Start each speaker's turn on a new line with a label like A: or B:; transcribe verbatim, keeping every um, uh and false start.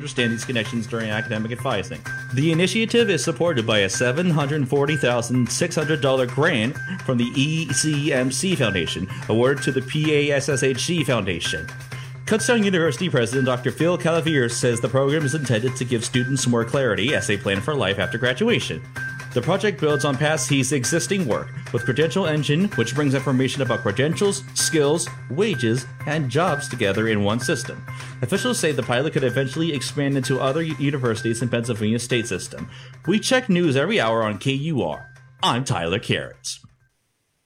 A: understand these connections during academic advising. The initiative is supported by a seven hundred forty thousand six hundred dollars grant from the E C M C Foundation, awarded to the P A S S H C Foundation. Kutztown University President Doctor Phil Calaveras says the program is intended to give students more clarity as they plan for life after graduation. The project builds on PAST's existing work with Credential Engine, which brings information about credentials, skills, wages, and jobs together in one system. Officials say the pilot could eventually expand into other universities in Pennsylvania's state system. We check news every hour on K U R. I'm Tyler Carrots.